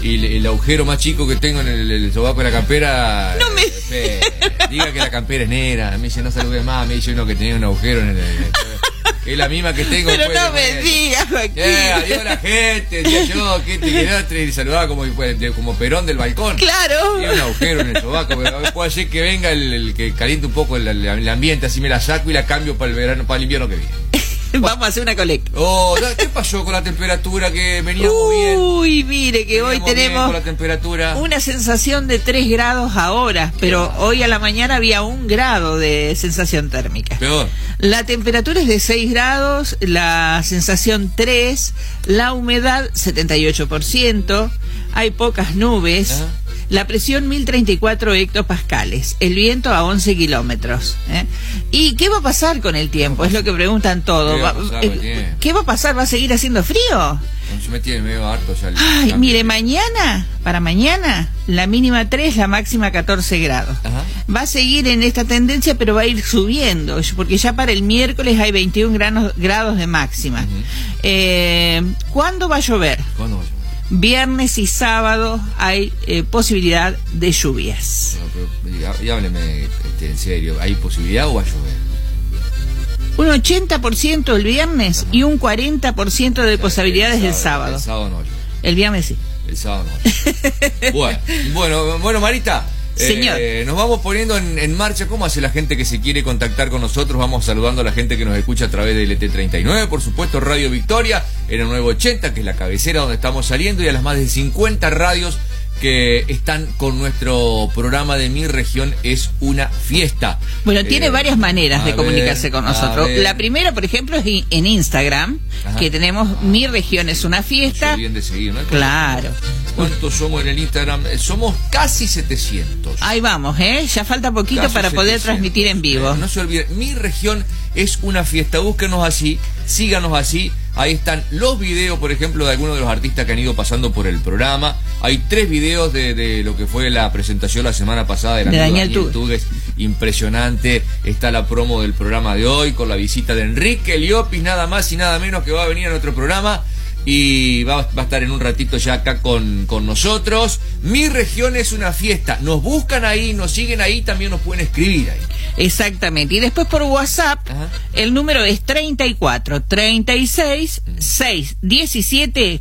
y el agujero más chico que tengo en el sobaco de la campera. No me... diga que la campera es negra. Me dice, no saludes más. Me dice uno que tenía un agujero en el es la misma que tengo. Pero no me digas, Joaquín. Adiós a la gente, decía yo, que te quedaste, y saludaba como Perón del balcón. Claro. Tiene un agujero en el sobaco, pero puede ser que venga el que caliente un poco el ambiente, así me la saco y la cambio para el verano, para el invierno que viene. Vamos a hacer una colecta. ¿Qué pasó con la temperatura que veníamos bien? Uy, mire que hoy tenemos con la temperatura. Una sensación de 3 grados ahora, pero hoy a la mañana había 1 grado de sensación térmica. Peor. La temperatura es de 6 grados, la sensación 3, la humedad 78%, hay pocas nubes. Ajá. La presión 1034 hectopascales, el viento a 11 kilómetros. ¿Y qué va a pasar con el tiempo? Es lo que preguntan todos. ¿Qué va a pasar? ¿Va a seguir haciendo frío? Yo me tiene medio harto ya. Ay, mire, para mañana, la mínima 3, la máxima 14 grados. Ajá. Va a seguir en esta tendencia, pero va a ir subiendo, porque ya para el miércoles hay 21 grados de máxima. Uh-huh. ¿Cuándo va a llover? ¿Cuándo va a llover? Viernes y sábado hay posibilidad de lluvias. No, pero, y hábleme en serio, ¿hay posibilidad o va a llover? Un 80% el viernes. Ajá. Y un 40% de posibilidades el sábado. El sábado no llueve. El viernes sí. El sábado no. Bueno, Marita. Señor. Nos vamos poniendo en marcha. ¿Cómo hace la gente que se quiere contactar con nosotros? Vamos saludando a la gente que nos escucha a través de LT39, por supuesto, Radio Victoria, en el 980, que es la cabecera donde estamos saliendo, y a las más de 50 radios que están con nuestro programa de Mi Región es una Fiesta. Bueno, tiene varias maneras de comunicarse con nosotros. La primera, por ejemplo, es en Instagram. Ajá. Que tenemos Mi Región es una Fiesta. No bien de seguir, ¿no? Claro. ¿Cuántos somos en el Instagram? Somos casi 700. Ahí vamos, ya falta poquito casi para 700. Poder transmitir en vivo. No se olviden, Mi Región es una Fiesta. Búsquenos así, síganos así. Ahí están los videos, por ejemplo, de algunos de los artistas que han ido pasando por el programa. Hay 3 videos de lo que fue la presentación la semana pasada de Daniel Tugues. Impresionante. Está la promo del programa de hoy con la visita de Enrique Liopis, nada más y nada menos, que va a venir a nuestro programa. Y va a estar en un ratito ya acá con nosotros. Mi Región es una Fiesta. Nos buscan ahí, nos siguen ahí, también nos pueden escribir ahí. Exactamente. Y después por WhatsApp, ajá, el número es 34 36 6 17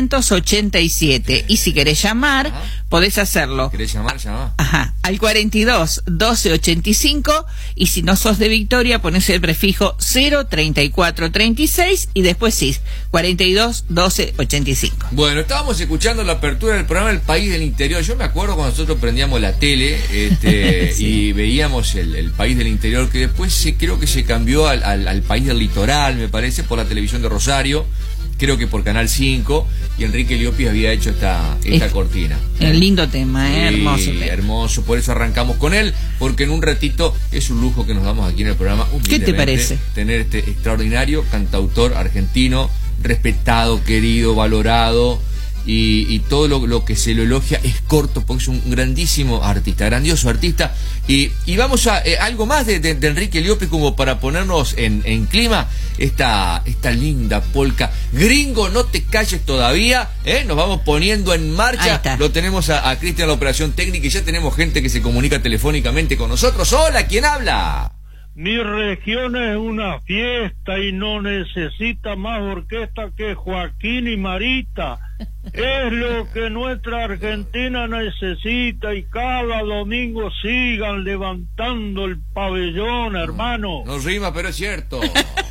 587. Y si querés llamar, ajá, podés hacerlo. ¿Querés llamar? Llama. Ajá, al 42 12 85. Y si no sos de Victoria, ponés el prefijo 0 34 36 y después sí, 42 12 85. Bueno, estábamos escuchando la apertura del programa El País del Interior. Yo me acuerdo cuando nosotros prendíamos la tele sí, y veíamos el País del Interior, que después creo que se cambió al País del Litoral, me parece, por la televisión de Rosario, creo que por Canal 5, y Enrique Liopis había hecho esta cortina. Un lindo tema, hermoso. Sí, hermoso, por eso arrancamos con él, porque en un ratito es un lujo que nos damos aquí en el programa. ¿Qué te parece? Tener este extraordinario cantautor argentino, respetado, querido, valorado, y todo lo que se lo elogia es corto, porque es un grandísimo artista, grandioso artista. Y vamos a algo más de Enrique Liopis, como para ponernos en clima, esta linda polka. Gringo, no te calles todavía, nos vamos poniendo en marcha. Lo tenemos a Cristian en la operación técnica, y ya tenemos gente que se comunica telefónicamente con nosotros. Hola, ¿quién habla? Mi Región es una fiesta y no necesita más orquesta que Joaquín y Marita. Es lo que nuestra Argentina necesita, y cada domingo sigan levantando el pabellón, hermano. No rima, pero es cierto.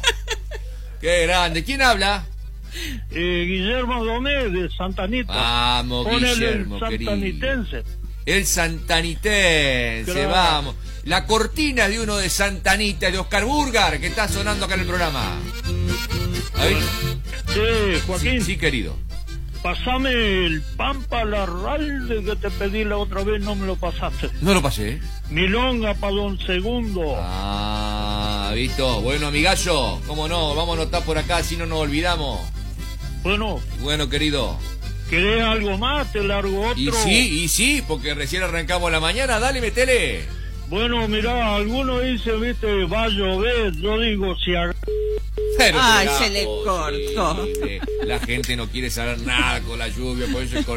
Qué grande. ¿Quién habla? Guillermo Domé, de Santanita. Vamos, Guillermo, el santanitense. Querido. El santanitense, claro. Vamos. La cortina de uno de Santanita, de Oscar Burgar, que está sonando acá en el programa. ¿Ahí? Sí, Joaquín. Sí, querido. Pasame el Pampa Larralde que te pedí la otra vez, no me lo pasaste. No lo pasé. Milonga para Don Segundo. Ah, visto. Bueno, amigallo, cómo no, vamos a anotar por acá, si no nos olvidamos. Bueno, querido. ¿Querés algo más? Te largo otro. Y sí, porque recién arrancamos la mañana. Dale, metele. Bueno, mirá, algunos dicen, viste, va a llover. Yo digo, si... Ay, se le cortó. La gente no quiere saber nada con la lluvia, por eso